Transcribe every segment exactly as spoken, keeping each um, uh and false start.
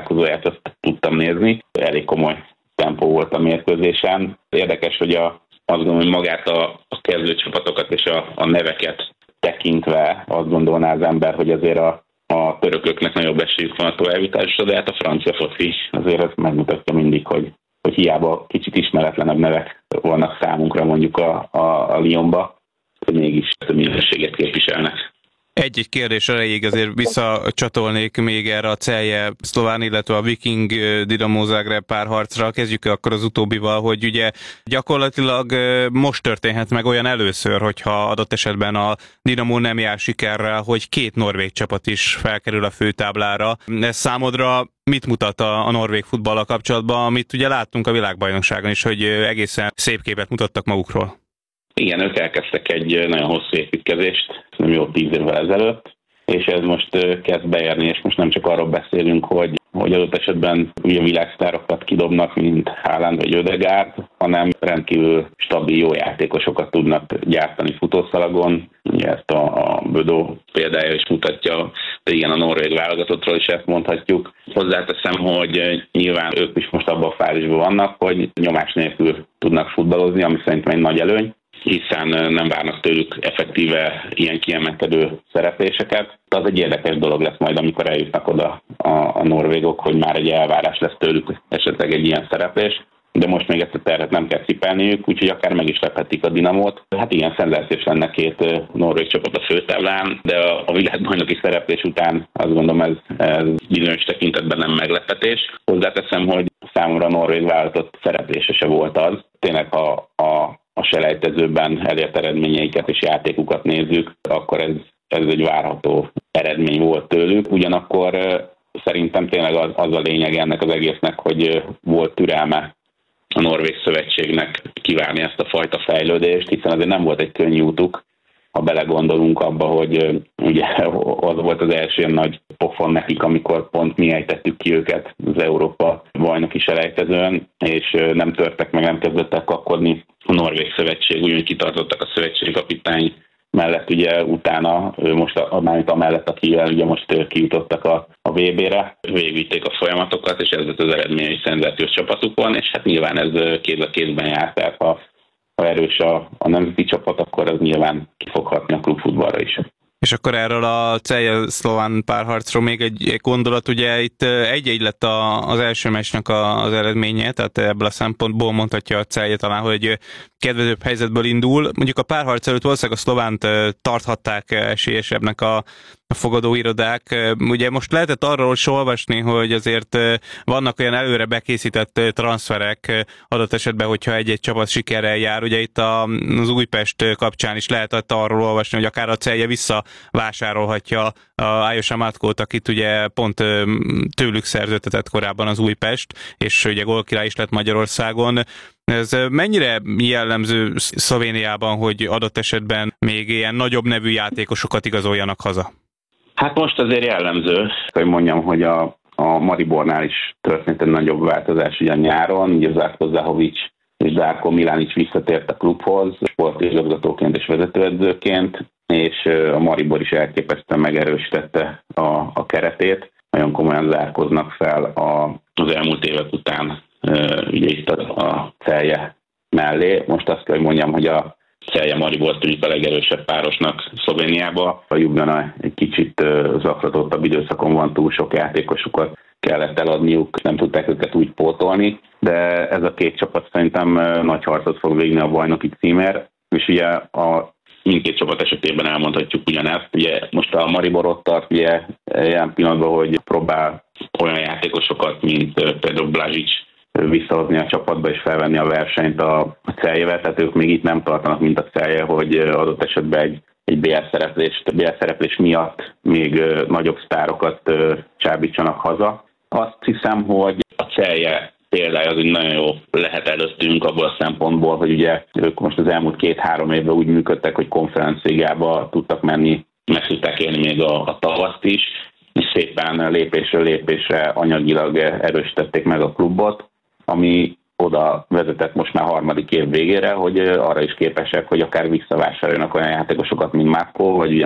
találkozóját, azt tudtam nézni. Elég komoly tempó volt a mérkőzésen. Érdekes, hogy a, azt gondolom, hogy magát a, a kezdőcsapatokat és a, a neveket tekintve azt gondolná az ember, hogy azért a, a törököknek nagyobb esélyük van a továbbjutásra, de hát a francia foci is azért ezt megmutatja mindig, hogy, hogy hiába kicsit ismeretlenebb nevek vannak számunkra mondjuk a, a, a Lyonba, hogy mégis több minőséget képviselnek. Egy-egy kérdés erejéig azért visszacsatolnék még erre a Celje Szlován, illetve a Viking Dinamo Zagreb párharcra. Kezdjük akkor az utóbbival, hogy ugye gyakorlatilag most történhet meg olyan először, hogyha adott esetben a Dinamo nem jár sikerrel, hogy két norvég csapat is felkerül a főtáblára. Ez számodra mit mutat a, a norvég futballal kapcsolatban, amit ugye láttunk a világbajnokságon is, hogy egészen szép képet mutattak magukról? Igen, ők elkezdtek egy nagyon hosszú építkezést, nem jó tíz évvel ezelőtt, és ez most kezd beérni, és most nem csak arról beszélünk, hogy, hogy adott esetben ugye világsztárokat kidobnak, mint Haaland vagy Ödegaard, hanem rendkívül stabil, jó játékosokat tudnak gyártani futószalagon. Ugye ezt a, a Bödó példája is mutatja, de igen, a norvég válogatottról is ezt mondhatjuk. Hozzáteszem, hogy nyilván ők is most abban a fázisban vannak, hogy nyomás nélkül tudnak futballozni, ami szerintem egy nagy előny, hiszen nem várnak tőlük effektíve ilyen kiemelkedő szerepléseket. De az egy érdekes dolog lesz majd, amikor eljutnak oda a, a norvégok, hogy már egy elvárás lesz tőlük esetleg egy ilyen szereplés. De most még ezt a terhet nem kell cipelniük, úgyhogy akár meg is lephetik a Dinamót. Hát igen, szenzációs lenne két norvég csapat a főtáblán, de a, a világbajnoki szereplés után azt gondolom ez, ez bizonyos tekintetben nem meglepetés. Hozzáteszem, hogy számomra a norvég vállalatot szereplése se volt az. Tényleg, ha a a selejtezőben elért eredményeiket és játékukat nézzük, akkor ez, ez egy várható eredmény volt tőlük. Ugyanakkor szerintem tényleg az, az a lényeg ennek az egésznek, hogy volt türelme a Norvég Szövetségnek kivárni ezt a fajta fejlődést, hiszen azért nem volt egy könnyű útuk, ha belegondolunk abba, hogy ugye az volt az első nagy pofon nekik, amikor pont mi ejtettük ki őket az Európa bajnoki selejtezőn, és nem törtek meg, nem kezdettek kapkodni a Norvég Szövetség, úgyhogy kitartottak a szövetségkapitány mellett, ugye utána, most a, a amellett, akivel ugye most kijutottak a, a vé bé-re, végigvitték a folyamatokat, és ez lett az eredmény, hogy szenzációs csapatuk van, és hát nyilván ez kéz a kézben járt, tehát ha, ha erős a, a nemzeti csapat, akkor az nyilván ki fog hatni a klubfutballra is. És akkor erről a Celje Szlován párharcról még egy gondolat, ugye itt egy-egy lett a, az első meccsnek az eredménye, tehát ebből a szempontból mondhatja a Celje talán, hogy kedvezőbb helyzetből indul. Mondjuk a párharc előtt valószínűleg a szlovánt tarthatták esélyesebbnek a a fogadóirodák. Ugye most lehetett arról is olvasni, hogy azért vannak olyan előre bekészített transferek adott esetben, hogyha egy-egy csapat sikerrel jár. Ugye itt az Újpest kapcsán is lehetett arról olvasni, hogy akár a Celje visszavásárolhatja a Ájosa Matkót, akit ugye pont tőlük szerződtetett korábban az Újpest, és ugye gólkirály is lett Magyarországon. Ez mennyire jellemző Szlovéniában, hogy adott esetben még ilyen nagyobb nevű játékosokat igazoljanak haza? Hát most azért jellemző, hogy mondjam, hogy a, a Maribornál is történt egy nagyobb változás ugye a nyáron, ugye Zlatko Zahovic és Darko Milanic visszatért a klubhoz, sportigazgatóként és vezetőedzőként, és a Maribor is elképesztően megerősítette a, a keretét. Nagyon komolyan zárkoznak fel a, az elmúlt évek után ugye itt a, a Celje mellé. Most azt kell, hogy mondjam, hogy a Celje Maribor tűnik a legerősebb párosnak Szlovéniában. A Ljubljana egy kicsit zaklatottabb időszakon van, túl sok játékosukat kellett eladniuk, nem tudták őket úgy pótolni, de ez a két csapat szerintem nagy harcot fog végni a bajnoki címért, és ugye a mindkét csapat esetében elmondhatjuk ugyanezt. Ugye most a Maribor ott tart ugye ilyen pillanatban, hogy próbál olyan játékosokat, mint például Blažič visszahozni a csapatba és felvenni a versenyt a Celjevel, tehát ők még itt nem tartanak, mint a Celje, hogy adott esetben egy, egy bé el szereplés, bé el szereplés miatt még nagyobb sztárokat csábítsanak haza. Azt hiszem, hogy a Celje példája az, hogy nagyon jó lehet előttünk abból a szempontból, hogy ugye ők most az elmúlt két-három évben úgy működtek, hogy konferenciába tudtak menni, meg tudták élni még a, a tavaszt is, és szépen lépésről lépésre anyagilag erősítették meg a klubot, ami oda vezetett most már harmadik év végére, hogy arra is képesek, hogy akár visszavásároljanak olyan játékosokat, mint Mátko, vagy ugye most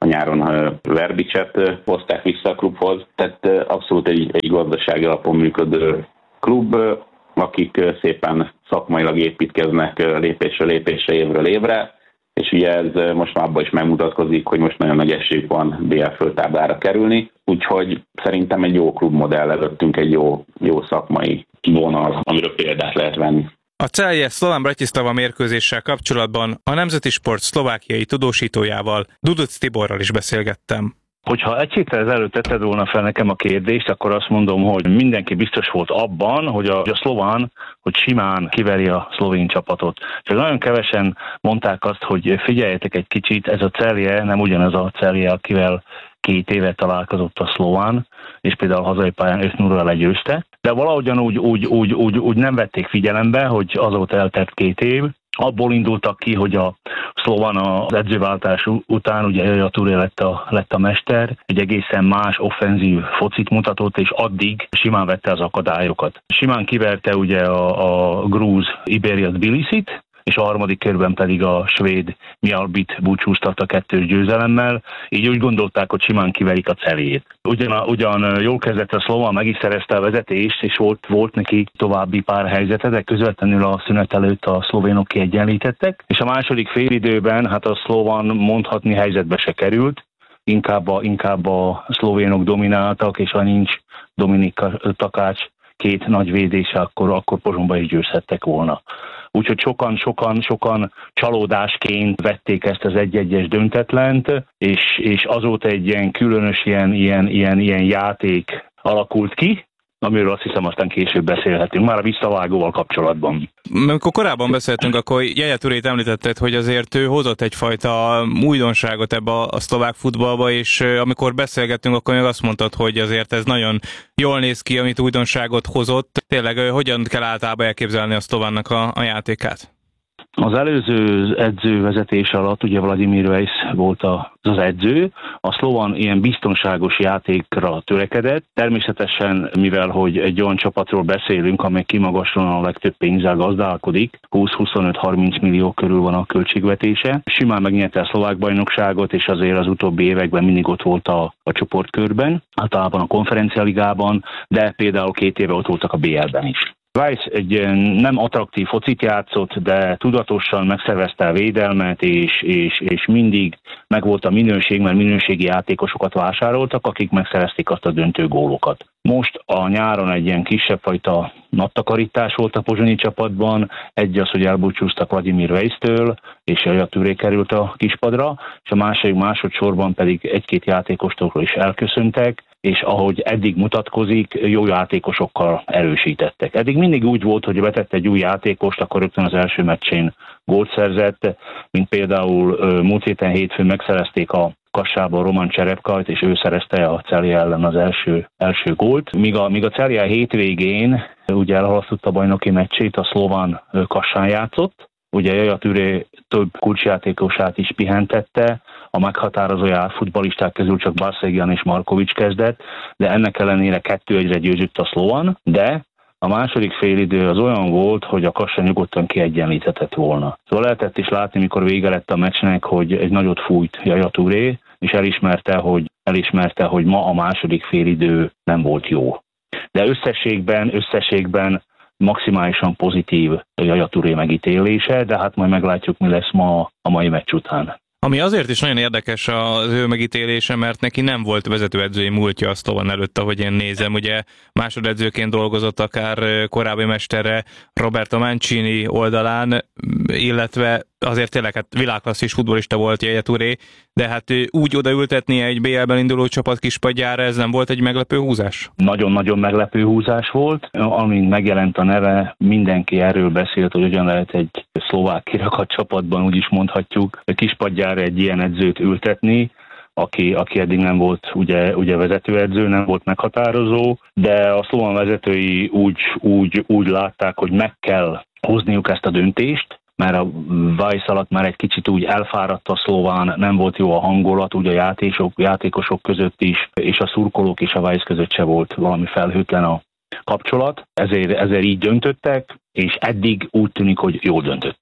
a nyáron Verbicset hozták vissza a klubhoz, tehát abszolút egy, egy gazdasági alapon működő klub, akik szépen szakmailag építkeznek lépésről lépésre, évről évre, és ugye ez most már abban is megmutatkozik, hogy most nagyon nagy esélyük van bé el föltáblára kerülni, úgyhogy szerintem egy jó klubmodell előttünk, egy jó, jó szakmai vonal, amiről példát lehet venni. A Celje Slovan Bratislava mérkőzéssel kapcsolatban a Nemzeti Sport szlovákiai tudósítójával, Duduc Tiborral is beszélgettem. Hogyha egy héttel ezelőtt tetted volna fel nekem a kérdést, akkor azt mondom, hogy mindenki biztos volt abban, hogy a, a szlován, hogy simán kiveri a szlovén csapatot. Csak nagyon kevesen mondták azt, hogy figyeljetek egy kicsit, ez a Celje nem ugyanaz a Celje, akivel két éve találkozott a szlován, és például hazai pályán öt nulla legyőzte. De valahogyan úgy, úgy, úgy, úgy, úgy nem vették figyelembe, hogy azóta eltelt két év. Abból indultak ki, hogy a szlován az edzőváltás után, ugye Yaya Touré lett a, lett a mester, egy egészen más offenzív focit mutatott, és addig simán vette az akadályokat. Simán kiverte ugye a, a grúz Iberia Tbilisit, és a harmadik körben pedig a svéd Mjölbyt búcsúztat a kettős győzelemmel, így úgy gondolták, hogy simán kiverik a Celjét. Ugyan, ugyan jól kezdett a szlován, meg is szerezte a vezetést, és volt, volt neki további pár helyzete, de közvetlenül a szünet előtt a szlovénok kiegyenlítettek, és a második félidőben hát a szlován mondhatni helyzetbe se került, inkább a, inkább a szlovénok domináltak, és ha nincs Dominik Takács két nagy védése, akkor, akkor Pozsonyba is győzhettek volna. Úgyhogy sokan, sokan, sokan csalódásként vették ezt az egy-egyes döntetlent, és, és azóta egy ilyen különös ilyen, ilyen, ilyen, ilyen játék alakult ki, amiről azt hiszem aztán később beszélhetünk, már a visszavágóval kapcsolatban. Amikor korábban beszéltünk, akkor Yaya Tourét említetted, hogy azért ő hozott egyfajta újdonságot ebbe a szlovák futballba, és amikor beszélgettünk, akkor még azt mondtad, hogy azért ez nagyon jól néz ki, amit újdonságot hozott. Tényleg hogyan kell általában elképzelni a szlovánnak a, a játékát? Az előző edzővezetés alatt ugye Vladimir Weiss volt az edző, a szlován ilyen biztonságos játékra törekedett. Természetesen, mivel hogy egy olyan csapatról beszélünk, amely kimagaslóan a legtöbb pénzzel gazdálkodik, húsz-huszonöt-harminc millió körül van a költségvetése. Simán megnyerte a szlovák bajnokságot, és azért az utóbbi években mindig ott volt a, a csoportkörben, általában a konferencialigában, de például két éve ott voltak a bé el-ben is. Weiss egy nem attraktív focit játszott, de tudatosan megszervezte a védelmet, és, és, és mindig megvolt a minőség, mert minőségi játékosokat vásároltak, akik megszerezték azt a döntő gólokat. Most a nyáron egy ilyen kisebb fajta naptakarítás volt a pozsonyi csapatban, egy az, hogy elbúcsúztak Vladimir Weiss-től, és Yaya Touré került a kispadra, és a második másodszorban pedig egy-két játékostól is elköszöntek, és ahogy eddig mutatkozik, jó játékosokkal erősítettek. Eddig mindig úgy volt, hogy betett egy új játékost, akkor rögtön az első meccsén gólt szerzett, mint például múlt héten hétfőn megszerezték a Kassában Roman Cserepkajt, és ő szerezte a Celje ellen az első, első gólt. Míg a, míg a Celje hétvégén ugye elhalasztotta a bajnoki meccsét, a szlován Kassán játszott. Ugye Yaya Touré több kulcsjátékosát is pihentette, a meghatározó futballisták közül csak Barszegyan és Markovics kezdett, de ennek ellenére kettő egyre győzött a szlován, de a második félidő az olyan volt, hogy a Kassa nyugodtan kiegyenlíthetett volna. Szóval lehetett is látni, mikor vége lett a meccsnek, hogy egy nagyot fújt Yaya Touré, és elismerte, hogy, elismerte, hogy ma a második félidő nem volt jó. De összességben, összességben maximálisan pozitív Yaya Touré megítélése, de hát majd meglátjuk, mi lesz ma a mai meccs után. Ami azért is nagyon érdekes az ő megítélése, mert neki nem volt vezetőedzői múltja a Slovan előtt, ahogy én nézem. Ugye másodedzőként dolgozott akár korábbi mestere Roberto Mancini oldalán, illetve azért tényleg hát világklasszis futbolista volt Yaya Touré, de hát úgy odaültetni egy bé el-ben induló csapat kispadjára, ez nem volt egy meglepő húzás? Nagyon-nagyon meglepő húzás volt. Amint megjelent a neve, mindenki erről beszélt, hogy hogyan lehet egy szlovák kirakat csapatban, úgy is mondhatjuk, kispadjára egy ilyen edzőt ültetni, aki, aki eddig nem volt ugye, ugye vezetőedző, nem volt meghatározó, de a szlován vezetői úgy, úgy, úgy látták, hogy meg kell hozniuk ezt a döntést, mert a Weiss alatt már egy kicsit úgy elfáradt a szlován, nem volt jó a hangulat, úgy a játékosok, játékosok között is, és a szurkolók és a Weiss között se volt valami felhőtlen a kapcsolat, ezért, ezért így döntöttek, és eddig úgy tűnik, hogy jól döntöttek.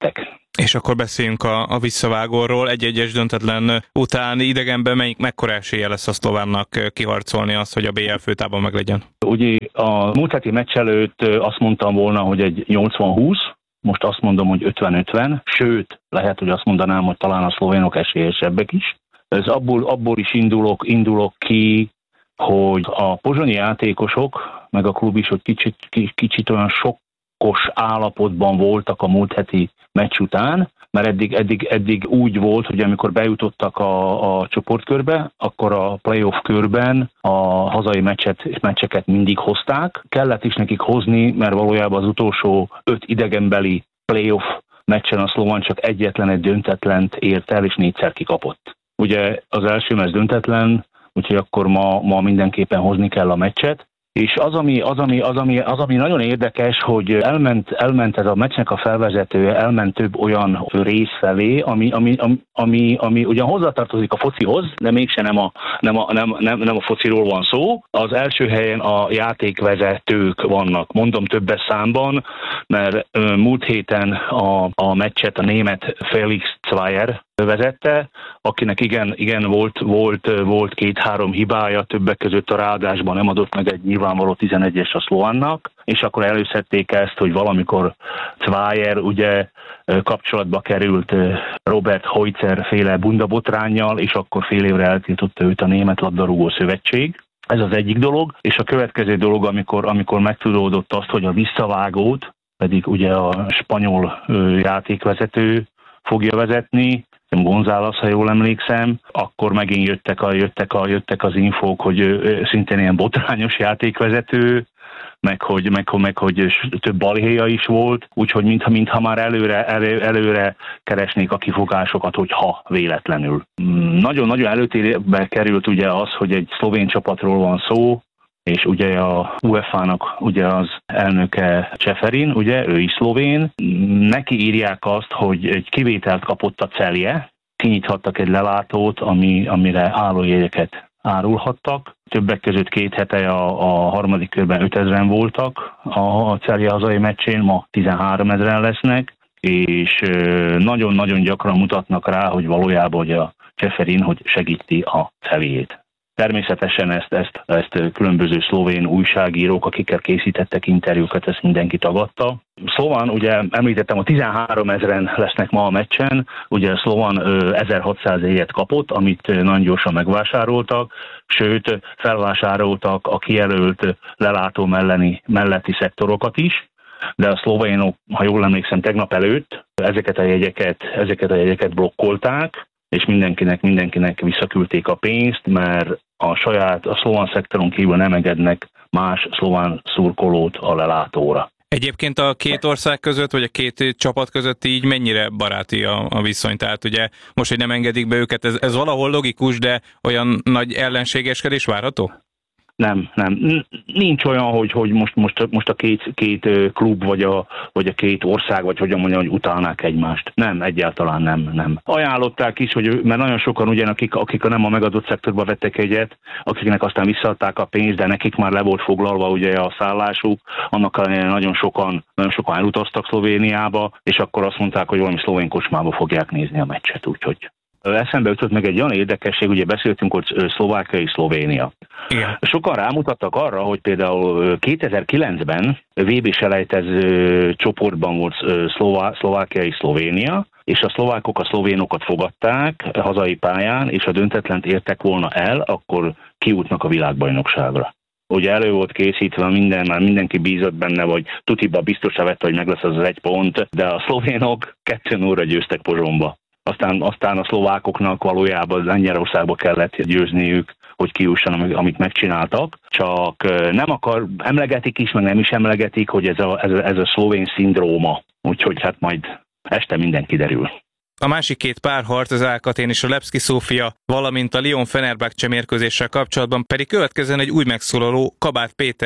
És akkor beszéljünk a, a visszavágóról. Egy-egyes döntetlen után idegenben melyik mekkora esélye lesz a szlovánnak kiharcolni azt, hogy a bé el főtában meglegyen? Ugye a múlt heti meccs előtt azt mondtam volna, hogy egy nyolcvan húsz, most azt mondom, hogy ötven ötven, sőt, lehet, hogy azt mondanám, hogy talán a szlovénok esélyesebbek is. Ez abból, abból is indulok, indulok ki, hogy a pozsonyi játékosok, meg a klub is, hogy kicsit, kicsit olyan sokkos állapotban voltak a múlt heti meccs után, mert eddig, eddig, eddig úgy volt, hogy amikor bejutottak a, a csoportkörbe, akkor a playoff körben a hazai meccset, meccseket mindig hozták. Kellett is nekik hozni, mert valójában az utolsó öt idegenbeli playoff meccsen a szlován csak egyetlen egy döntetlent ért el, és négyszer kikapott. Ugye az első meccs döntetlen, úgyhogy akkor ma, ma mindenképpen hozni kell a meccset. És az ami, az, ami, az, ami, az, ami nagyon érdekes, hogy elment, elment ez a meccsnek a felvezetője, elment több olyan rész felé, ami, ami, ami, ami, ami ugyan hozzátartozik a focihoz, de mégse nem a, nem, a, nem, nem, nem a fociról van szó. Az első helyen a játékvezetők vannak, mondom többes számban, mert ö, múlt héten a, a meccset a német Felix Zweier vezette, akinek igen, igen volt, volt, volt két-három hibája, többek között a ráadásban nem adott meg egy nyilvánvaló tizenegyes a szlovánnak, és akkor előszedték ezt, hogy valamikor Zweier ugye kapcsolatba került Robert Heutzer féle bundabotránnyal, és akkor fél évre eltiltotta őt a Német Labdarúgó Szövetség. Ez az egyik dolog, és a következő dolog, amikor, amikor megtudódott azt, hogy a visszavágót pedig ugye a spanyol játékvezető fogja vezetni, González, ha jól emlékszem, akkor megint jöttek, a, jöttek, a, jöttek az infók, hogy szintén ilyen botrányos játékvezető, meg hogy, meg, meg, hogy több balhéja is volt, úgyhogy mintha, mintha már előre, elő, előre keresnék a kifogásokat, hogyha véletlenül. Nagyon-nagyon előtérbe került ugye az, hogy egy szlovén csapatról van szó, és ugye a u ef á-nak ugye az elnöke Čeferin, ugye, ő is szlovén. Neki írják azt, hogy egy kivételt kapott a Celje, kinyithattak egy lelátót, ami, amire állójegyeket árulhattak. Többek között két hete a, a harmadik körben ötezren voltak a Celje hazai meccsén, ma tizenháromezren lesznek, és nagyon-nagyon gyakran mutatnak rá, hogy valójában hogy a Čeferin, hogy segíti a Celjét. Természetesen ezt, ezt, ezt különböző szlovén újságírók, akikkel készítettek interjúkat, ezt mindenki tagadta. Szlován, ugye említettem, a tizenháromezren lesznek ma a meccsen, ugye Szlován ezerhatszáz évet kapott, amit nagyon gyorsan megvásároltak, sőt felvásároltak a kijelölt lelátó melleni, melletti szektorokat is, de a szlovénok, ha jól emlékszem, tegnap előtt ezeket a jegyeket, ezeket a jegyeket blokkolták, és mindenkinek, mindenkinek visszaküldték a pénzt, mert a saját, a szlován szektoron kívül nem engednek más szlován szurkolót a lelátóra. Egyébként a két ország között, vagy a két csapat között így mennyire baráti a, a viszony? Tehát ugye most, hogy nem engedik be őket, ez, ez valahol logikus, de olyan nagy ellenségeskedés várható? Nem, nem. Nincs olyan, hogy, hogy most, most, most a két, két klub, vagy a, vagy a két ország, vagy hogyan mondjam, hogy utálnák egymást. Nem, egyáltalán nem, nem. Ajánlották is, hogy, mert nagyon sokan ugyan, akik, akik nem a megadott szektorba vettek egyet, akiknek aztán visszaadták a pénzt, de nekik már le volt foglalva ugye a szállásuk, annak ellenére nagyon sokan, nagyon sokan elutaztak Szlovéniába, és akkor azt mondták, hogy valami szlovén kocsmába fogják nézni a meccset, úgyhogy. Eszembe jutott meg egy olyan érdekesség, ugye beszéltünk, hogy Szlovákia és Szlovénia. Igen. Sokan rámutattak arra, hogy például kétezer-kilencben vé bé-selejtező csoportban volt Szlová- Szlovákia és Szlovénia, és a szlovákok a szlovénokat fogadták a hazai pályán, és ha döntetlent értek volna el, akkor kijutnak a világbajnokságra. Ugye elő volt készítve minden, már mindenki bízott benne, vagy tutiba biztosra vette, hogy meg lesz az, az egy pont, de a szlovénok kettő nullra győztek Pozsonyba. Aztán, aztán a szlovákoknak valójában Lengyelországba kellett győzniük, hogy kijussanak, amit megcsináltak. Csak nem akar, emlegetik is, meg nem is emlegetik, hogy ez a, ez a, ez a szlovén szindróma. Úgyhogy hát majd este minden kiderül. A másik két párharc, az Alcatel és a Levski Szófia, valamint a Lyon-Fenerbahce mérkőzéssel kapcsolatban pedig következzen egy új megszólaló, Kabát Péter,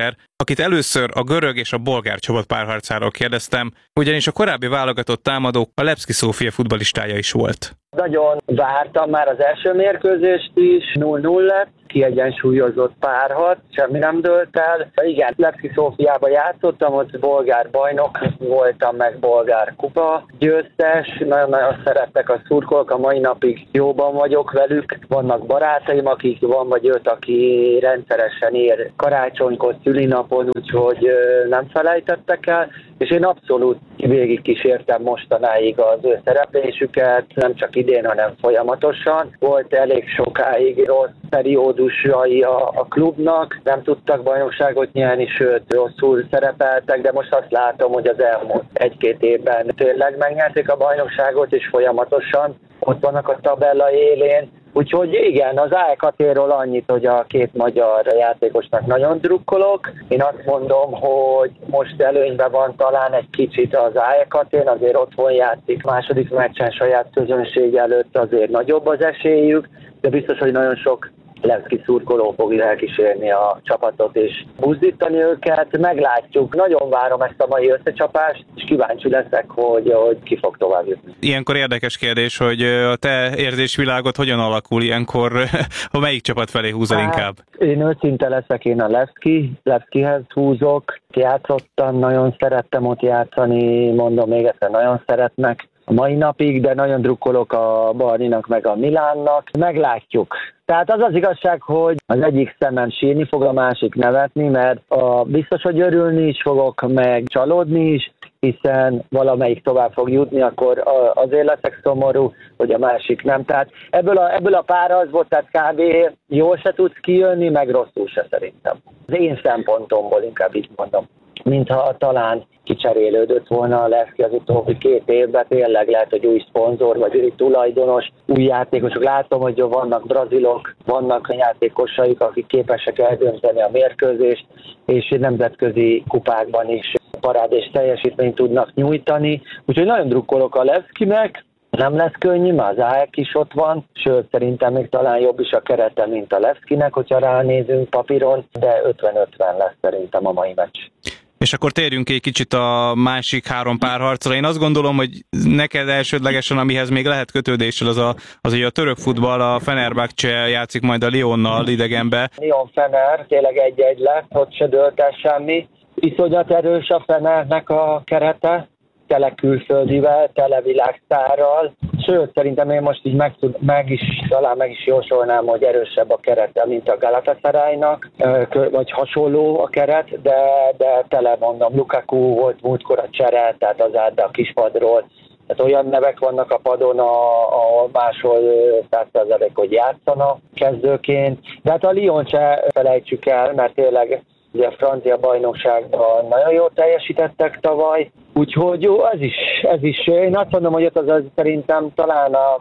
akit először a görög és a bolgár csapat párharcáról kérdeztem, ugyanis a korábbi válogatott támadó a Levski Sofia futballistája is volt. Nagyon vártam már az első mérkőzést is, null null lett, kiegyensúlyozott párharc, semmi nem dőlt el. Igen, Levski Sofiába játszottam, ott bolgár bajnok voltam, meg bolgár kupa győztes, nagyon-nagyon szerettek a szurkolók, a mai napig jóban vagyok velük. Vannak barátaim, akik van vagy öt, aki rendszeresen ér karácsonykor, szülinapon, úgyhogy nem felejtettek el, és én abszolút végig kísértem mostanáig az ő szereplésüket, nem csak idén, hanem folyamatosan. Volt elég sokáig rossz periódusai a, a klubnak, nem tudtak bajnokságot nyerni, sőt rosszul szerepeltek, de most azt látom, hogy az elmúlt egy-két évben tényleg megnyerték a bajnokságot, és folyamatosan ott vannak a tabella élén. Úgyhogy igen, az á e ká té-ről annyit, hogy a két magyar játékosnak nagyon drukkolok. Én azt mondom, hogy most előnyben van talán egy kicsit az á e ká té-n, azért otthon játszik, második meccsen saját közönség előtt azért nagyobb az esélyük, de biztos, hogy nagyon sok Levski szurkoló fogja elkísérni a csapatot és buzdítani őket. Meglátjuk. Nagyon várom ezt a mai összecsapást, és kíváncsi leszek, hogy, hogy ki fog tovább jutni. Ilyenkor érdekes kérdés, hogy a te érzésvilágod hogyan alakul ilyenkor, ha melyik csapat felé húzol hát, inkább? Én őszinte leszek, én a Levski, Levskihez húzok. Játszottam, nagyon szerettem ott játszani, mondom még egyszer, nagyon szeretnek a mai napig, de nagyon drukkolok a Barninak meg a Milánnak. Meglátjuk. Tehát az az igazság, hogy az egyik szemem sírni fog, a másik nevetni, mert a, biztos, hogy örülni is fogok, meg csalódni is, hiszen valamelyik tovább fog jutni, akkor azért leszek szomorú, hogy a másik nem. Tehát ebből a, ebből a párazból, tehát kb. Jól se tudsz kijönni, meg rosszul se szerintem. Az én szempontomból inkább így mondom. Mintha talán kicserélődött volna a Levski az utóbbi két évben, tényleg lehet, hogy új szponzor, vagy új tulajdonos, új játékosok. Látom, hogy vannak brazilok, vannak játékosaik, akik képesek eldönteni a mérkőzést, és nemzetközi kupákban is parádés teljesítményt tudnak nyújtani. Úgyhogy nagyon drukkolok a Levskinek, nem lesz könnyű, mert az á e ká is ott van, sőt szerintem még talán jobb is a kerete, mint a Levskinek, hogyha ránézünk papíron, de ötven-ötven lesz szerintem a mai meccs. És akkor térjünk egy kicsit a másik három párharcra. Én azt gondolom, hogy neked elsődlegesen, amihez még lehet kötődéssel, az a, az ugye a török futball, a Fenerbahce játszik majd a Lyonnal idegenbe. Lyon-Fener, tényleg egy-egy lett, ott se dőlt el semmi. Iszonyat erős a Fenernek a kerete, tele külföldivel, tele világsztárral. Sőt, szerintem én most így meg, tud, meg is, talán meg is jósolnám, hogy erősebb a kerete, mint a Galatasaraynak, vagy hasonló a keret, de, de tele mondom, Lukaku volt múltkor a csere, tehát az át a kispadról. Tehát olyan nevek vannak a padon, a, a máshol száz százalék, hogy játszanak kezdőként. De hát a Lyon se felejtsük el, mert tényleg ugye a francia bajnokságban nagyon jól teljesítettek tavaly, úgyhogy jó, ez is, ez is. Én azt mondom, hogy ott az, az szerintem talán a,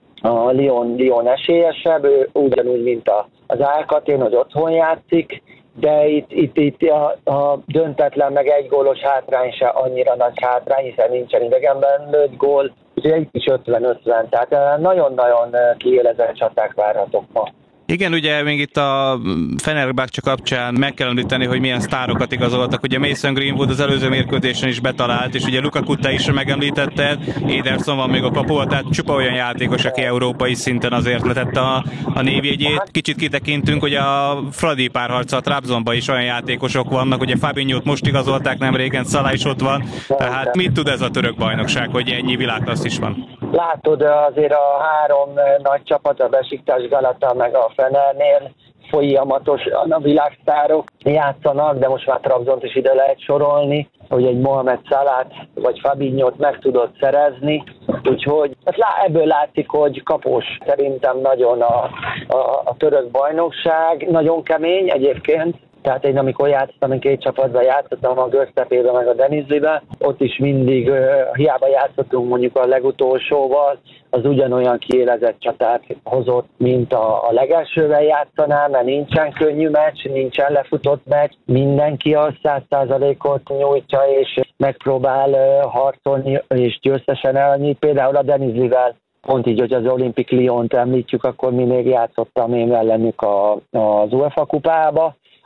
a Lyon, Lyon esélyesebb, ugyanúgy, mint a, az á e ká té, hogy otthon játszik, de itt, itt, itt a, a döntetlen meg egy gólos hátrány se annyira nagy hátrány, hiszen nincsen idegenben lőtt gól, úgyhogy egy kis ötven-ötven, tehát nagyon-nagyon kiélezett csaták várhatok ma. Igen, ugye még itt a Fenerbahce kapcsán meg kell említeni, hogy milyen sztárokat igazoltak. Ugye Mason Greenwood az előző mérkőzésen is betalált, és ugye Lukaku te is megemlítetted, Ederson van még a kapuban, tehát csupa olyan játékos, aki európai szinten azért letette a, a névjegyét. Kicsit kitekintünk, hogy a Fradi párharca a Trabzonban is olyan játékosok vannak, ugye Fabinho-t most igazolták nem régen, Salah is ott van, tehát mit tud ez a török bajnokság, hogy ennyi világklassz is van? Látod, azért a három nagy csapat, a Besiktas, Galata meg a Fenernél folyamatosan a világsztárok játszanak, de most már Trabzont is ide lehet sorolni, hogy egy Mohamed Salát vagy Fabinho-t meg tudod szerezni, úgyhogy ebből látszik, hogy kapós szerintem nagyon a, a, a török bajnokság, nagyon kemény egyébként. Tehát én amikor játszottam, én két csapatban játszottam, a Göztepeben meg a Denizliben, ott is mindig, uh, hiába játszottunk mondjuk a legutolsóval, az ugyanolyan kiélezett csatát hozott, mint a, a legelsővel játszanál, mert nincsen könnyű meccs, nincsen lefutott meccs, mindenki a száz százalékot nyújtja, és megpróbál uh, harcolni, és győztesen elnyit. Például a Denizlivel, pont így, hogy az Olympique Lyont említjük, akkor mi még játszottam én ellenük a, az UEFA kupába,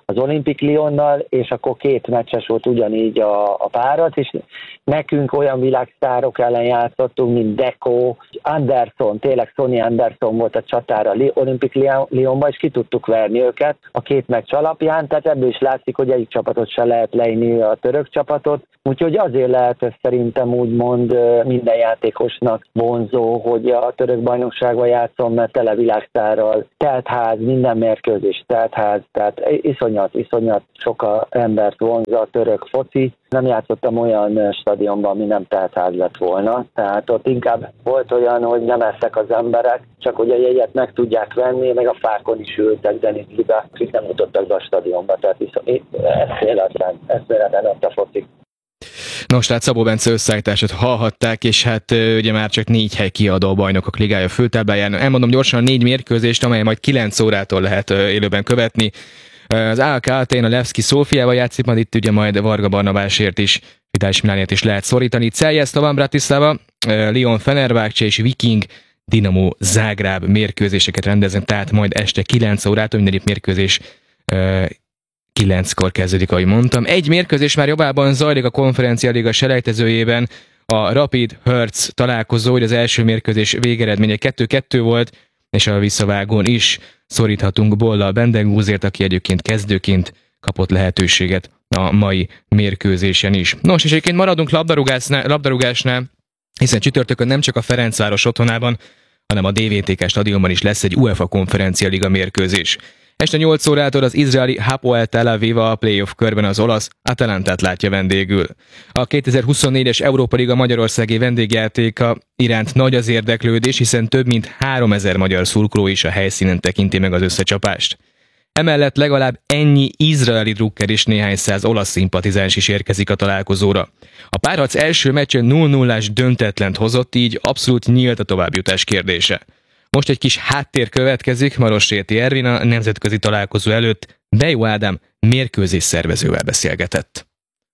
az Olympique Lyonnal, és akkor két meccses volt ugyanígy a, a párat, és nekünk olyan világsztárok ellen játszottunk, mint Deco, Anderson, tényleg Sonny Anderson volt a csatára Olympique Lyonban, és ki tudtuk verni őket a két meccs alapján, tehát ebből is látszik, hogy egyik csapatot se lehet leírni a török csapatot, úgyhogy azért lehet ez szerintem úgymond minden játékosnak vonzó, hogy a török bajnokságban játszom, mert tele világsztárral, teltház, minden mérkőzés teltház, tehát iszonyat, iszonyat sok embert vonzza a török foci. Nem játszottam olyan stadionban, ami nem teltház lett volna, tehát ott inkább volt olyan, hogy nem estek az emberek, csak hogy a jegyet meg tudják venni, meg a fákon is ültek Zenit-libe, akik nem jutottak be a stadionba, tehát eszméletlen, eszméletlen ott a foci. Nos, tehát Szabó Bence összeállítását hallhatták, és hát ugye már csak négy hely kiadó a Bajnokok Ligája főtábláján. Elmondom gyorsan a négy mérkőzést, amely majd kilenc órától lehet élőben követni. Az á ká Atén a Levski Szófiával játszik, majd itt ugye majd Varga Barnabásért is, Vitális Milánért is lehet szorítani. Celje Slovan Bratislava, Lyon Fenerbahce és Viking Dinamo Zágráb mérkőzéseket rendeznek, tehát majd este kilenc órától minden mérkőzés kilenckor kezdődik, ahogy mondtam. Egy mérkőzés már jobbában zajlik a Konferencia Liga selejtezőjében, a Rapid Hertz találkozó, hogy az első mérkőzés végeredménye kettő kettő volt, és a visszavágón is szoríthatunk Bollal Bendegúzért, aki egyébként kezdőként kapott lehetőséget a mai mérkőzésen is. Nos, és egyébként maradunk labdarúgásnál, labdarúgásnál, hiszen csütörtökön nem csak a Ferencváros otthonában, hanem a dé vé té ká stadionban is lesz egy UEFA Konferencia Liga mérkőzés. Este nyolc órától az izraeli Hapoel Tel Aviv a playoff körben az olasz Atalantát látja vendégül. A kétezer-huszonnégyes Európa Liga magyarországi vendégjátéka iránt nagy az érdeklődés, hiszen több mint háromezer magyar szurkoló is a helyszínen tekinti meg az összecsapást. Emellett legalább ennyi izraeli drukker és néhány száz olasz szimpatizáns is érkezik a találkozóra. A párharc első meccsen nulla nullás döntetlent hozott, így abszolút nyílt a továbbjutás kérdése. Most egy kis háttér következik, Marosréti Ervin a nemzetközi találkozó előtt Bejó Ádám mérkőzés szervezővel beszélgetett.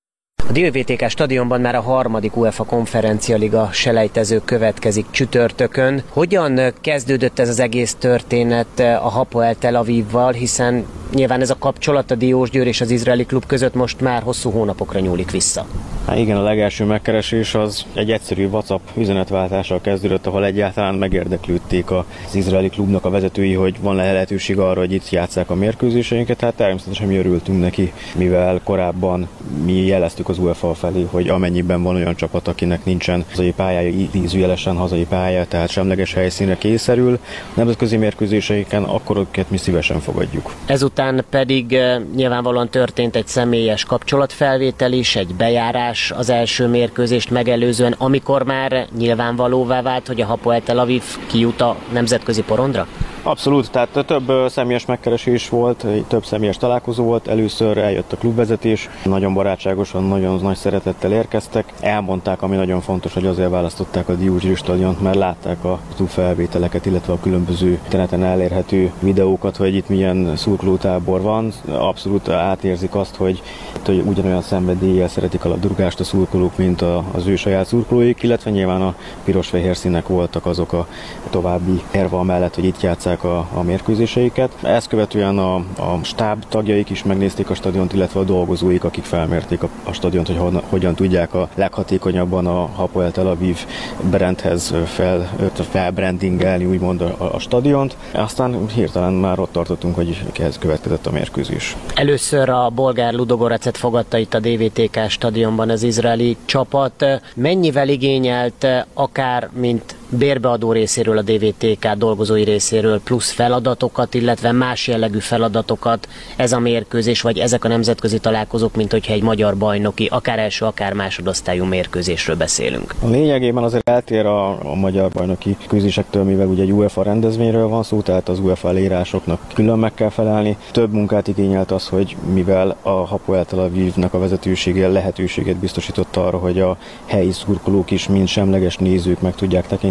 A dé vé té ká stadionban már a harmadik UEFA Konferencia Liga selejtező következik csütörtökön. Hogyan kezdődött ez az egész történet a Hapoel Tel Avivval, hiszen nyilván ez a kapcsolat a Diósgyőr és az izraeli klub között most már hosszú hónapokra nyúlik vissza. Hát igen, a legelső megkeresés az egy egyszerű WhatsApp üzenetváltással kezdődött, ahol egyáltalán megérdeklődték az izraeli klubnak a vezetői, hogy van lehetőség arra, hogy itt játsszák a mérkőzéseinket. Hát természetesen mi örültünk neki, mivel korábban mi jeleztük az UEFA felé, hogy amennyiben van olyan csapat, akinek nincsen hazai pályája, idézőjelesen hazai pálya, tehát semleges helyszínre kényszerül nemzetközi mérkőzéseiken, akkor őket mi szívesen fogadjuk. Ezután pedig nyilvánvalóan történt egy személyes kapcsolatfelvétel is, egy bejárás az első mérkőzést megelőzően, amikor már nyilvánvalóvá vált, hogy a Hapoel Tel Aviv kijut a nemzetközi porondra? Abszolút, tehát több személyes megkeresés volt, több személyes találkozó volt, először eljött a klubvezetés, nagyon barátságosan, nagyon nagy szeretettel érkeztek, elmondták, ami nagyon fontos, hogy azért választották a Diósgyőr stadiont, mert látták a felvételeket, illetve a különböző interneten elérhető videókat, hogy itt milyen szurkolótábor van, abszolút átérzik azt, hogy, hogy ugyanolyan szenvedéllyel szeretik a labdarúgást a szurkolók, mint a, az ő saját szurkolóik, illetve nyilván a piros-fehér színek voltak azok a további érva mellett, hogy itt játsszák A, a mérkőzéseiket. Ezt követően a, a stáb tagjaik is megnézték a stadiont, illetve a dolgozóik, akik felmérték a, a stadiont, hogy hon, hogyan tudják a leghatékonyabban a Hapoel Tel Aviv brandhez fel, felbrandingelni, úgymond a, a stadiont. Aztán hirtelen már ott tartottunk, hogy ehhez következett a mérkőzés. Először a bolgár Ludogoracet fogadta itt a dé vé té ká stadionban az izraeli csapat. Mennyivel igényelt akár, mint bérbeadó részéről a dé vé té ká dolgozói részéről plusz feladatokat, illetve más jellegű feladatokat ez a mérkőzés, vagy ezek a nemzetközi találkozók, mint hogyha egy magyar bajnoki, akár első, akár másodosztályú mérkőzésről beszélünk? A lényegében azért eltér a, a magyar bajnoki küzdésektől, mivel ugye egy UEFA rendezvényről van szó, tehát az UEFA elírásoknak külön meg kell felelni. Több munkát igényelt az, hogy mivel a Hapoel Tel Avivnak a vezetősége lehetőséget biztosított arra, hogy a helyi szurkolók is, mint semleges nézők meg tudják tekinteni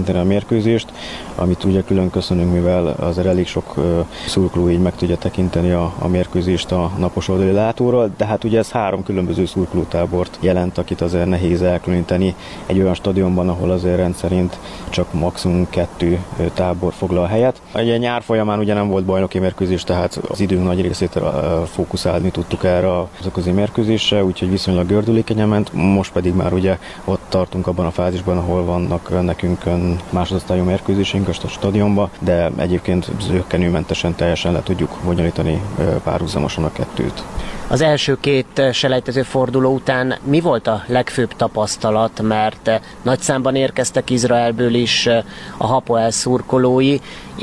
tekinteni a mérkőzést, amit ugye külön köszönünk, mivel azért elég sok szurkoló így meg tudja tekinteni a, a mérkőzést a napos oldali látóról, de hát ugye ez három különböző szurkolótábort jelent, akit azért nehéz elkülöníteni egy olyan stadionban, ahol azért rendszerint csak maximum kettő tábor foglal helyet. Ugye nyár folyamán ugye nem volt bajnoki mérkőzés, tehát az időnk nagy részét fókuszálni tudtuk erre a közi mérkőzésre, úgyhogy viszonylag gördülékenyen ment. Most pedig már ugye ott tartunk abban a fázisban, ahol vannak nekünk másodosztályú mérkőzésünk a stadionban, de egyébként zökkenőmentesen teljesen le tudjuk bonyolítani párhuzamosan a kettőt. Az első két selejtező forduló után mi volt a legfőbb tapasztalat, mert nagy számban érkeztek Izraelből is a Hapoel szurkolói,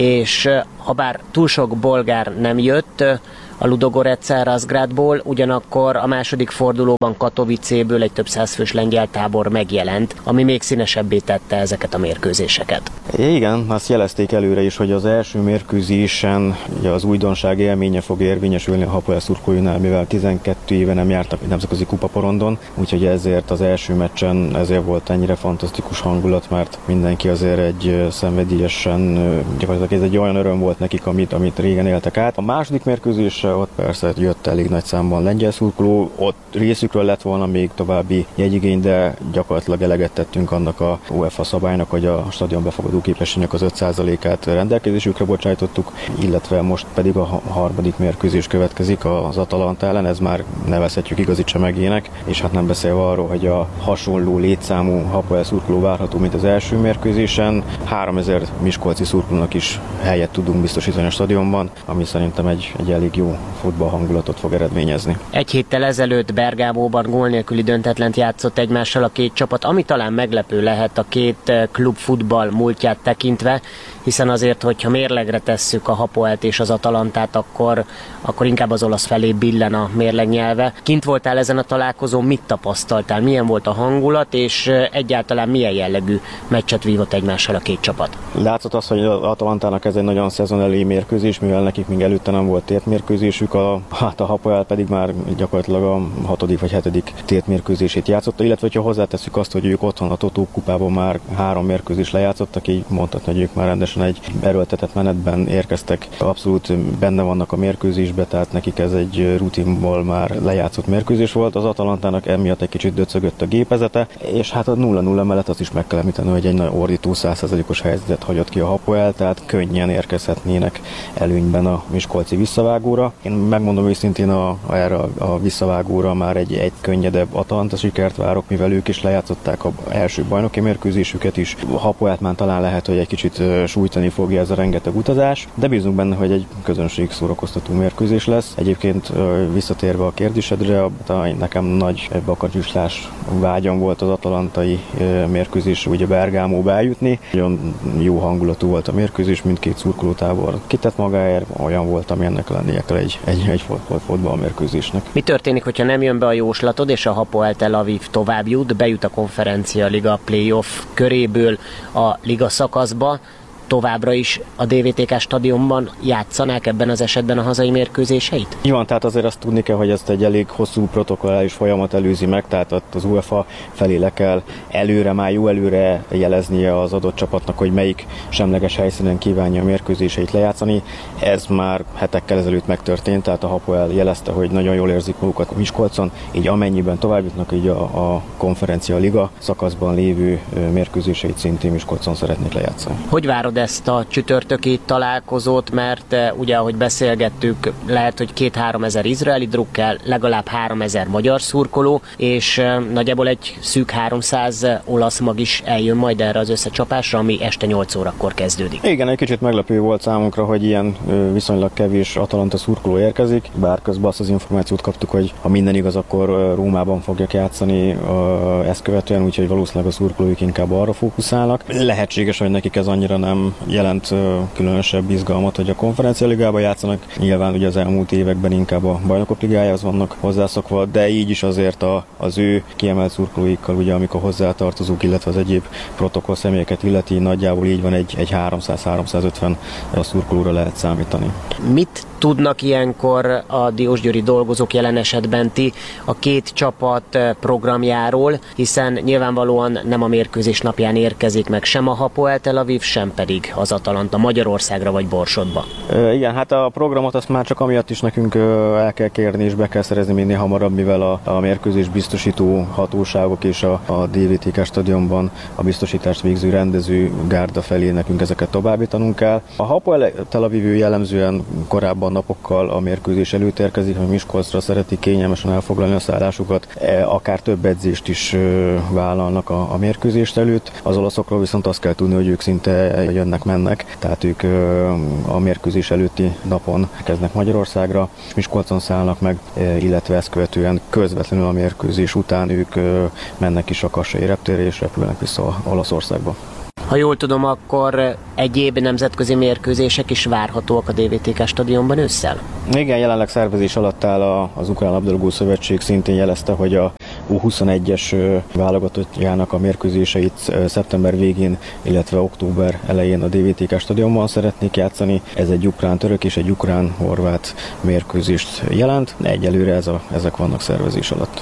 és habár túl sok bolgár nem jött a Ludogorec Razgradból, ugyanakkor a második fordulóban Katowicéből egy több százfős lengyel tábor megjelent, ami még színesebbé tette ezeket a mérkőzéseket. Igen, azt jelezték előre is, hogy az első mérkőzésen ugye az újdonság élménye fog érvényesülni a Hapoel szurkolóinál, mivel tizenkét éve nem jártak nemzetközi kupaporondon, úgyhogy ezért az első meccsen ezért volt ennyire fantasztikus hangulat, mert mindenki azért egy szenvedélyesen, gyakorlatilag ez egy olyan öröm volt nekik, amit, amit régen éltek át. A második mérkőzés ott persze jött elég nagy számban lengyel szurkoló, ott részükről lett volna még további jegyigény, de gyakorlatilag eleget tettünk annak a UEFA szabálynak, hogy a stadion befogadó képességnek az öt százalékát rendelkezésükre bocsájtottuk, illetve most pedig a harmadik mérkőzés következik az Atalanta ellen, ez már nevezhetjük igazi csemegének, és hát nem beszélve arról, hogy a hasonló létszámú Hapoel szurkoló várható, mint az első mérkőzésen. háromezer miskolci szurkolónak is helyet tudunk biztosítani a stadionban, ami szerintem egy, egy elég jó futball hangulatot fog eredményezni. Egy héttel ezelőtt Bergámóban gól nélküli döntetlent játszott egymással a két csapat, ami talán meglepő lehet a két klub futball múltját tekintve, hiszen azért, hogyha mérlegre tesszük a Hapoelt és az Atalantát, akkor, akkor inkább az olasz felé billen a mérleg nyelve. Kint voltál ezen a találkozón, mit tapasztaltál? Milyen volt a hangulat, és egyáltalán milyen jellegű meccset vívott egymással a két csapat? Látszott az, hogy az Atalantának ez egy nagyon szezon elé mérkőzés, mivel nekik még előtte nem volt tétmérkőzésük, a, hát a Hapoel pedig már gyakorlatilag a hatodik vagy hetedik tétmérkőzését játszotta, illetve ha hozzátesszük azt, hogy ők otthon a Totó kupában már három mérkőzést lejátszottak, így mondhatni, hogy ők már rendesen egy erőltetett menetben érkeztek, abszolút benne vannak a mérkőzésbe, tehát nekik ez egy rutinból már lejátszott mérkőzés volt. Az Atalantának emiatt egy kicsit döcögött a gépezete, és hát a nulla nulla mellett azt is meg kell említeni, hogy egy nagy ordító száz százalékos helyzetet hagyott ki a Hapoel, tehát könnyen érkezhetnének előnyben a miskolci visszavágóra. Én megmondom őszintén, a, a, erre a visszavágóra már egy, egy könnyedebb Atalanta sikert várok, mivel ők is lejátszották az első bajnoki mérkőzésüket is. A Hapoelt már talán lehet, hogy egy kicsit sújtani fogja ez a rengeteg utazás, de bízunk benne, hogy egy közönség szórakoztató mérkőzés lesz. Egyébként visszatérve a kérdésedre, nekem nagy bakancsislás vágyam volt az atalantai mérkőzésre, ugye Bergámóba eljutni. Nagyon jó hangulatú volt a mérkőzés, mindkét szurkolótábor kitett magáért, olyan volt, ami ennek lennie kell egy, egy, egy fotballmérkőzésnek. Mi történik, hogyha nem jön be a jóslatod, és a Hapoel Tel Aviv tovább jut, bejut a Konferencia Liga playoff köréből a liga szakaszba, továbbra is a dé vé té ká stadionban játszanák ebben az esetben a hazai mérkőzéseit? Így van, tehát azért azt tudni kell, hogy ezt egy elég hosszú protokollális folyamat előzi meg, tehát ott az UEFA felé le kell előre, már jó előre jeleznie az adott csapatnak, hogy melyik semleges helyszínen kívánja a mérkőzéseit lejátszani. Ez már hetekkel ezelőtt megtörtént, tehát a Hapoel jelezte, hogy nagyon jól érzik magukat Miskolcon, így amennyiben tovább jutnak, így a, a Konferencia Liga szakaszban lévő mérkőzéseit szintén Miskolcon szeretnék lejátszani. Hogy várod ezt a csütörtöki találkozót, mert ugye, ahogy beszélgettük, lehet, hogy két-három ezer izraeli drukkel, legalább három ezer magyar szurkoló, és nagyjából egy szűk háromszáz olasz mag is eljön majd erre az összecsapásra, ami este nyolc órakor kezdődik. Igen, egy kicsit meglepő volt számunkra, hogy ilyen viszonylag kevés Atalanta szurkoló érkezik, bár közben azt az információt kaptuk, hogy ha minden igaz, akkor Rómában fogják játszani ezt követően, úgyhogy valószínűleg a szurkolóik inkább arra fókuszálnak. Lehetséges, hogy nekik ez annyira nem jelent különösebb izgalmat, hogy a Konferencia Ligában játszanak. Nyilván ugye az elmúlt években inkább a Bajnokok Ligájához vannak hozzászokva, de így is azért a, az ő kiemelt szurkolóikkal, ugye amikor hozzátartozók, illetve az egyéb protokoll személyeket illeti, nagyjából így van, egy, egy háromszáz-háromszázötven szurkolóra lehet számítani. Mit tudnak ilyenkor a diósgyőri dolgozók, jelen esetben ti, a két csapat programjáról, hiszen nyilvánvalóan nem a mérkőzés napján érkezik meg sem a Hapoel Tel Aviv, sem pedig az Atalanta Magyarországra vagy Borsodba. E, igen, hát a programot azt már csak amiatt is nekünk el kell kérni és be kell szerezni minél hamarabb, mivel a, a mérkőzés biztosító hatóságok és a, a dé vé té ká stadionban a biztosítást végző rendező gárda felé nekünk ezeket továbbítanunk kell. A Hapoel Tel Aviv jellemzően korábban napokkal a mérkőzés előtt érkezik, hogy Miskolcra szeretik kényelmesen elfoglalni a szállásukat, akár több edzést is vállalnak a, a mérkőzést előtt. Az olaszokról viszont azt kell tudni, hogy ők szinte jönnek-mennek, tehát ők a mérkőzés előtti napon kezdnek Magyarországra, Miskolcon szállnak meg, illetve ezt követően közvetlenül a mérkőzés után ők mennek is a kassai reptérre és repülnek vissza Olaszországba. Ha jól tudom, akkor egyéb nemzetközi mérkőzések is várhatóak a dé vé té ká stadionban ősszel? Igen, jelenleg szervezés alatt áll az Ukrán Labdarúgó Szövetség, szintén jelezte, hogy a U huszonegyes válogatottjának a mérkőzéseit szeptember végén, illetve október elején a dé vé té ká stadionban szeretnék játszani. Ez egy ukrán-török és egy ukrán-horvát mérkőzést jelent. Egyelőre ez a, ezek vannak szervezés alatt.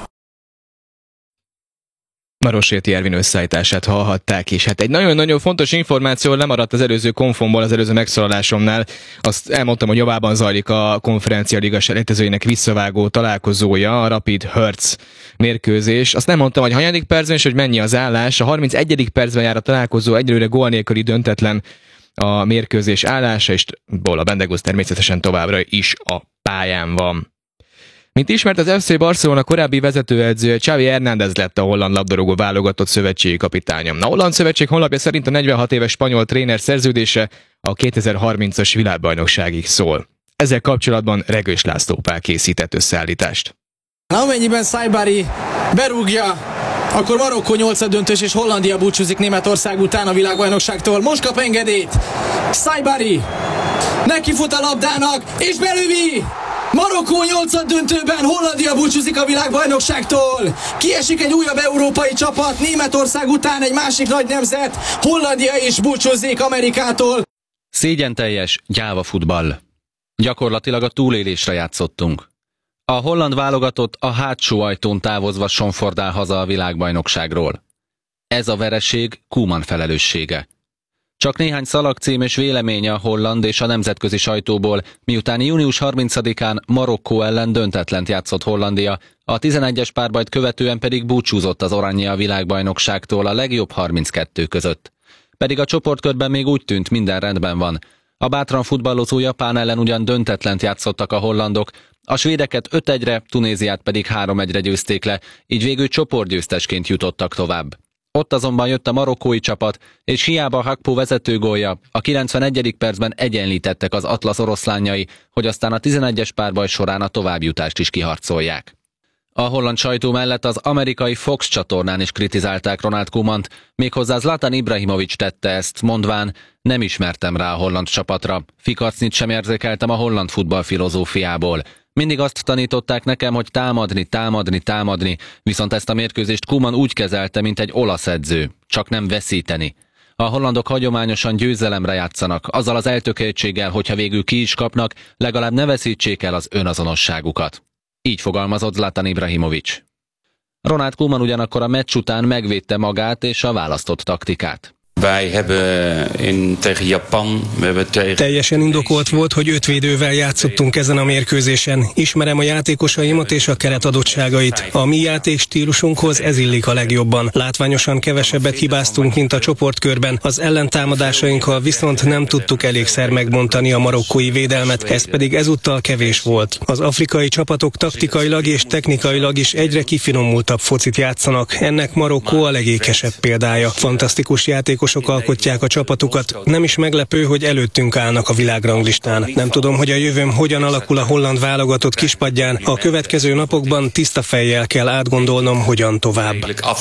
Marosérti Ervin összeállítását hallhatták is. Hát egy nagyon-nagyon fontos információ lemaradt az előző konfomból, az előző megszólalásomnál. Azt elmondtam, hogy javában zajlik a Konferencia Liga selejtezőjének visszavágó találkozója, a Rapid Hertz mérkőzés. Azt nem mondtam, hogy hanyadik percben és hogy mennyi az állás. A harmincegyedik percben jár a találkozó, egyelőre gól nélküli döntetlen a mérkőzés állása, és Bola Bendegúz természetesen továbbra is a pályán van. Mint ismert, az ef cé Barcelona korábbi vezetőedzője Xavi Hernández lett a holland labdarúgó válogatott szövetségi kapitánya. A holland szövetség honlapja szerint a negyvenhat éves spanyol tréner szerződése a kétezer-harmincas világbajnokságig szól. Ezzel kapcsolatban Regős László Pál készített összeállítást. Amennyiben Saibari berúgja, akkor Marokkó nyolcaddöntős és Hollandia búcsúzik Németország után a világbajnokságtól. Most kap engedélyt Saibari, neki fut a labdának, és belövi! Marokkó nyolcaddöntőben, Hollandia búcsúzik a világbajnokságtól. Kiesik egy újabb európai csapat, Németország után egy másik nagy nemzet, Hollandia is búcsúzik Amerikától. Szégyenteljes gyáva futball. Gyakorlatilag a túlélésre játszottunk. A holland válogatott a hátsó ajtón távozva sonfordál haza a világbajnokságról. Ez a vereség Koeman felelőssége. Csak néhány szalagcím és véleménye a holland és a nemzetközi sajtóból, miután június harmincadikán Marokkó ellen döntetlent játszott Hollandia, a tizenegyes párbajt követően pedig búcsúzott az oranje a világbajnokságtól a legjobb harminckettő között. Pedig a csoportkörben még úgy tűnt, minden rendben van. A bátran futballozó Japán ellen ugyan döntetlent játszottak a hollandok, a svédeket öt egyre, Tunéziát pedig három egyre győzték le, így végül csoportgyőztesként jutottak tovább. Ott azonban jött a marokkói csapat, és hiába Hakpo vezetőgólja, a kilencvenegyedik percben egyenlítettek az Atlasz oroszlánjai, hogy aztán a tizenegyes párbaj során a továbbjutást is kiharcolják. A holland sajtó mellett az amerikai Fox csatornán is kritizálták Ronald Koemant, méghozzá Zlatan Ibrahimović tette ezt, mondván: nem ismertem rá a holland csapatra, fikacnit sem érzékeltem a holland futball filozófiából. Mindig azt tanították nekem, hogy támadni, támadni, támadni, viszont ezt a mérkőzést Koeman úgy kezelte, mint egy olasz edző, csak nem veszíteni. A hollandok hagyományosan győzelemre játszanak, azzal az eltökéltséggel, hogyha végül ki is kapnak, legalább ne veszítsék el az önazonosságukat. Így fogalmazott Zlatan Ibrahimović. Ronald Koeman ugyanakkor a meccs után megvédte magát és a választott taktikát. Wij hebben in tegen Japan, we hebben tegen... Teljesen indokolt volt, hogy öt védővel játszottunk ezen a mérkőzésen. Ismerem a játékosaimat és a keretadottságait. A mi játékstílusunkhoz ez illik a legjobban. Látványosan kevesebbet hibáztunk, mint a csoportkörben. Az ellentámadásainkkal viszont nem tudtuk elégszer megbontani a marokkói védelmet, ez pedig ezúttal kevés volt. Az afrikai csapatok taktikailag és technikailag is egyre kifinomultabb focit játszanak. Ennek Marokkó a legékesebb példája. Fantasztikus játékos Sok alkotják a csapatukat. Nem is meglepő, hogy előttünk állnak a világranglistán. Nem tudom, hogy a jövőm hogyan alakul a holland válogatott kispadján. A következő napokban tiszta fejjel kell átgondolnom, hogyan tovább.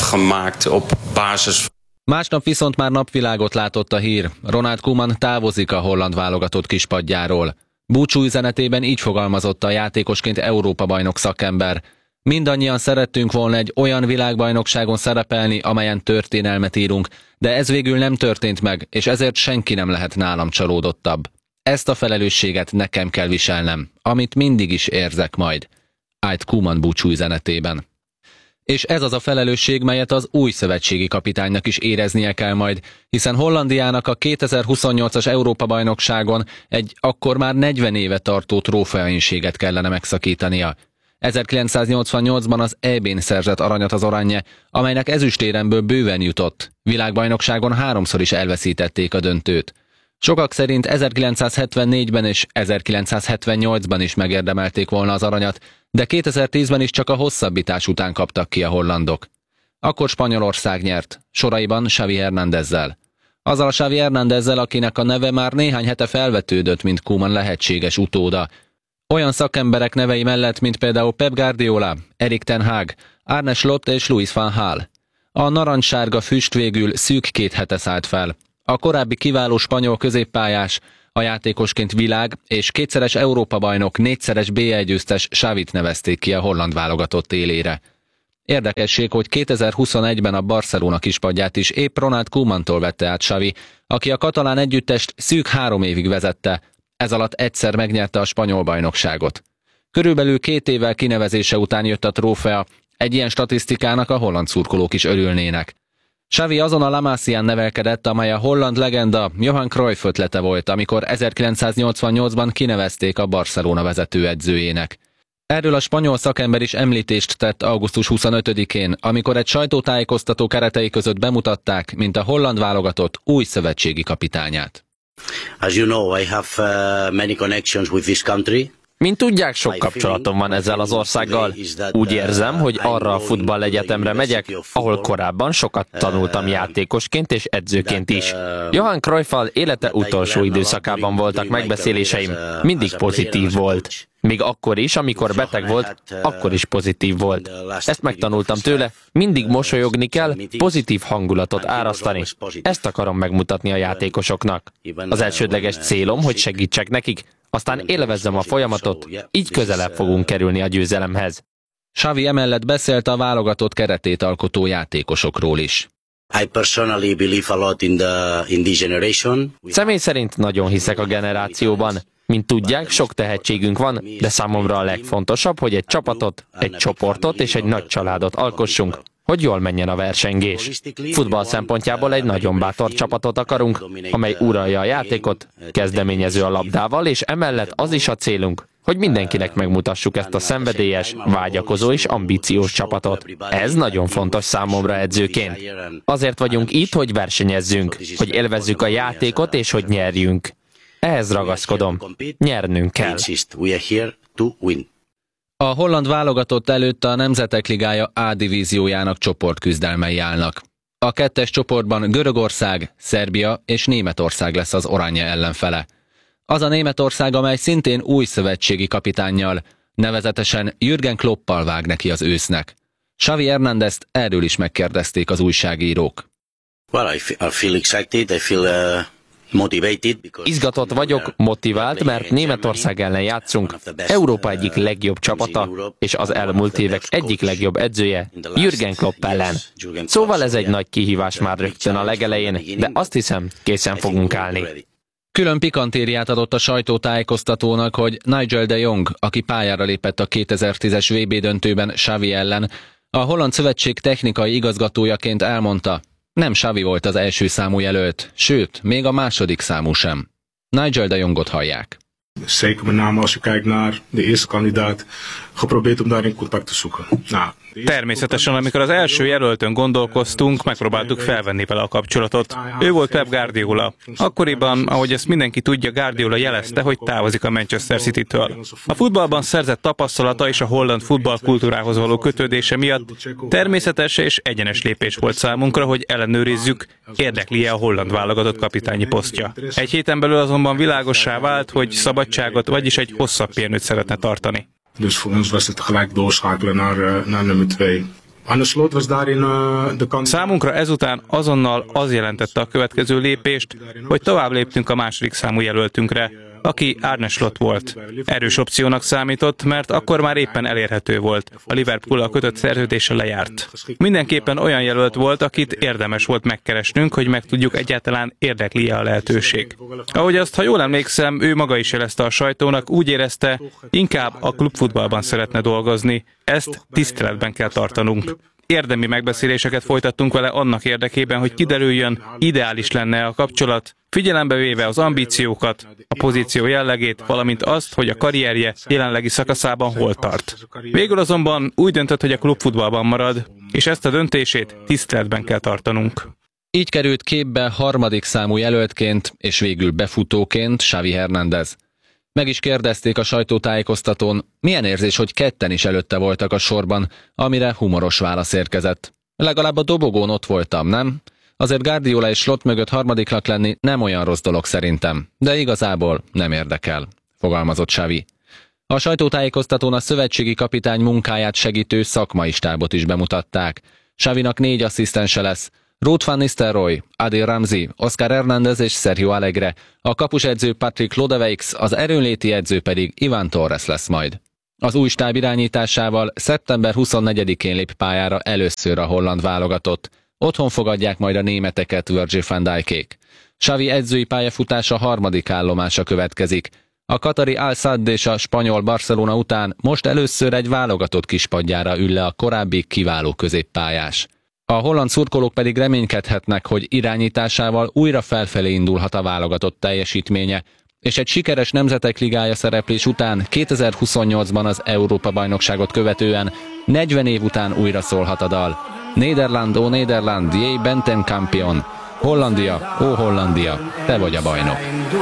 Másnap viszont már napvilágot látott a hír. Ronald Koeman távozik a holland válogatott kispadjáról. Búcsú üzenetében így fogalmazott a játékosként Európa-bajnok szakember: mindannyian szerettünk volna egy olyan világbajnokságon szerepelni, amelyen történelmet írunk, de ez végül nem történt meg, és ezért senki nem lehet nálam csalódottabb. Ezt a felelősséget nekem kell viselnem, amit mindig is érzek majd, állt Koeman búcsúüzenetében. És ez az a felelősség, melyet az új szövetségi kapitánynak is éreznie kell majd, hiszen Hollandiának a kétezer-huszonnyolcas Európa-bajnokságon egy akkor már negyven éve tartó trófeainséget kellene megszakítania. ezerkilencszáznyolcvannyolcban az é bén szerzett aranyat az Oranje, amelynek ezüstéremből bőven jutott. Világbajnokságon háromszor is elveszítették a döntőt. Sokak szerint ezerkilencszázhetvennégyben és ezerkilencszázhetvennyolcban is megérdemelték volna az aranyat, de kétezer-tízben is csak a hosszabbítás után kaptak ki a hollandok. Akkor Spanyolország nyert, soraiban Xavi Hernándezzel. Azzal a Xavi Hernándezzel, akinek a neve már néhány hete felvetődött, mint Koeman lehetséges utóda. Olyan szakemberek nevei mellett, mint például Pep Guardiola, Erik ten Hag, Arne Slot és Louis van Gaal. A narancssárga füst végül szűk két hete szállt fel. A korábbi kiváló spanyol középpályás, a játékosként világ és kétszeres Európa-bajnok, négyszeres bé egy győztes Xavit nevezték ki a holland válogatott élére. Érdekesség, hogy kétezer-huszonegyben a Barcelona kispadját is épp Ronald Koemantól vette át Xavi, aki a katalán együttest szűk három évig vezette, ez alatt egyszer megnyerte a spanyol bajnokságot. Körülbelül két évvel kinevezése után jött a trófea, egy ilyen statisztikának a holland szurkolók is örülnének. Xavi azon a La Masián nevelkedett, amely a holland legenda Johan Cruyff ötlete volt, amikor ezerkilencszáznyolcvannyolcban kinevezték a Barcelona vezetőedzőjének. Erről a spanyol szakember is említést tett augusztus huszonötödikén, amikor egy sajtótájékoztató keretei között bemutatták, mint a holland válogatott új szövetségi kapitányát. As you know, I have uh, many connections with this country. Mint tudják, sok kapcsolatom van ezzel az országgal. Úgy érzem, hogy arra a futballegyetemre megyek, ahol korábban sokat tanultam játékosként és edzőként is. Johan Cruyffal élete utolsó időszakában voltak megbeszéléseim, mindig pozitív volt. Még akkor is, amikor beteg volt, akkor is pozitív volt. Ezt megtanultam tőle, mindig mosolyogni kell, pozitív hangulatot árasztani. Ezt akarom megmutatni a játékosoknak. Az elsődleges célom, hogy segítsek nekik, aztán élvezzem a folyamatot, így közelebb fogunk kerülni a győzelemhez. Xavi emellett beszélt a válogatott keretét alkotó játékosokról is. I personally believe a lot in the in this generation. Személy szerint nagyon hiszek a generációban. Mint tudják, sok tehetségünk van, de számomra a legfontosabb, hogy egy csapatot, egy csoportot és egy nagy családot alkossunk, hogy jól menjen a versengés. Futball szempontjából egy nagyon bátor csapatot akarunk, amely uralja a játékot, kezdeményező a labdával, és emellett az is a célunk, hogy mindenkinek megmutassuk ezt a szenvedélyes, vágyakozó és ambíciós csapatot. Ez nagyon fontos számomra edzőként. Azért vagyunk itt, hogy versenyezzünk, hogy élvezzük a játékot és hogy nyerjünk. Ehhez ragaszkodom. Nyernünk kell. A holland válogatott előtt a Nemzetek Ligája A divíziójának csoportküzdelmei állnak. A kettes csoportban Görögország, Szerbia és Németország lesz az Oranje ellenfele. Az a Németország, amely szintén új szövetségi kapitánnyal, nevezetesen Jürgen Kloppal vág neki az ősznek. Xavi Hernándezt erről is megkérdezték az újságírók. Well, I feel excited, I feel uh... Izgatott vagyok, motivált, mert Németország ellen játszunk, Európa egyik legjobb csapata, és az elmúlt évek egyik legjobb edzője, Jürgen Klopp ellen. Szóval ez egy nagy kihívás már rögtön a legelején, de azt hiszem, készen fogunk állni. Külön pikantériát adott a sajtótájékoztatónak, hogy Nigel de Jong, aki pályára lépett a kétezer-tízes vé bé döntőben Xavi ellen, a holland szövetség technikai igazgatójaként elmondta, nem Xavi volt az első számú jelölt, sőt, még a második számú sem. Nigel de Jongot hallják. Zeker met name als je kijkt naar de eerste kandidaat, geprobeerd om daarin contact te zoeken. Nou, Természetesen, amikor az első jelöltön gondolkoztunk, megpróbáltuk felvenni vele a kapcsolatot. Ő volt Pep Guardiola. Akkoriban, ahogy ezt mindenki tudja, Guardiola jelezte, hogy távozik a Manchester City-től. A futballban szerzett tapasztalata és a holland futballkultúrához való kötődése miatt természetes és egyenes lépés volt számunkra, hogy ellenőrizzük, érdekli-e a holland válogatott kapitányi posztja. Egy héten belül azonban világossá vált, hogy szabadságot, vagyis egy hosszabb pihenőt szeretne tartani. Dus voor ons was het gelijk doorschakelen naar, naar nummer twee. Arne Slot was daarin de kans. Számunkra ezután azonnal az jelentette a következő lépést, hogy tovább léptünk a második számú jelöltünkre. aki Arne Slot volt. Erős opciónak számított, mert akkor már éppen elérhető volt. A Liverpool-al kötött szerződése lejárt. Mindenképpen olyan jelölt volt, akit érdemes volt megkeresnünk, hogy megtudjuk, egyáltalán érdekli-e a lehetőség. Ahogy azt, ha jól emlékszem, ő maga is jelezte a sajtónak, úgy érezte, inkább a klubfutballban szeretne dolgozni. Ezt tiszteletben kell tartanunk. Érdemi megbeszéléseket folytattunk vele annak érdekében, hogy kiderüljön, ideális lenne a kapcsolat, figyelembe véve az ambíciókat, a pozíció jellegét, valamint azt, hogy a karrierje jelenlegi szakaszában hol tart. Végül azonban úgy döntött, hogy a klubfutballban marad, és ezt a döntését tiszteletben kell tartanunk. Így került képbe harmadik számú jelöltként, és végül befutóként Xavi Hernández. Meg is kérdezték a sajtótájékoztatón, milyen érzés, hogy ketten is előtte voltak a sorban, amire humoros válasz érkezett. Legalább a dobogón ott voltam, nem? Azért Guardiola és Slot mögött harmadiknak lenni nem olyan rossz dolog szerintem, de igazából nem érdekel, fogalmazott Xavi. A sajtótájékoztatón a szövetségi kapitány munkáját segítő szakmai stábot is bemutatták. Xavinak négy asszisztense lesz, Ruud van Nistelrooy, Adil Ramzi, Oscar Hernández és Sergio Alegre, a kapusedző Patrick Lodewijk, az erőnléti edző pedig Ivan Torres lesz majd. Az új stáb irányításával szeptember huszonnegyedikén lép pályára először a holland válogatott. Otthon fogadják majd a németeket Virgil van Dijkék. Xavi edzői pályafutása harmadik állomása következik. A katari Al Sadd és a spanyol Barcelona után most először egy válogatott kispadjára ül le a korábbi kiváló középpályás. A holland szurkolók pedig reménykedhetnek, hogy irányításával újra felfelé indulhat a válogatott teljesítménye, és egy sikeres Nemzetek Ligája szereplés után kétezer-huszonnyolcban az Európa-bajnokságot követően negyven év után újra szólhat a dal. Nederland, ó Nederland, jé bent een kampioen. Hollandia, ó Hollandia, te vagy a bajnok.